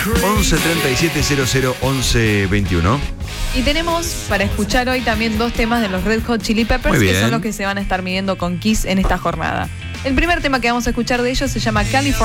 11 37 00 11 21. Y tenemos para escuchar hoy también dos temas de los Red Hot Chili Peppers, que son los que se van a estar midiendo con Kiss en esta jornada. El primer tema que vamos a escuchar de ellos se llama California.